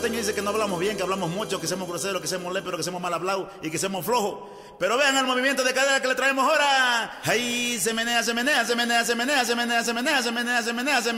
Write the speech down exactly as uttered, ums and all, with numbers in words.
costeños dicen que no hablamos bien, que hablamos mucho, que somos groseros, que somos léperos, que somos mal hablados y que somos flojos. Pero vean el movimiento de cadera que le traemos ahora. Ahí se menea, se menea, se menea, se menea, se menea, se menea, se menea, se menea, se menea.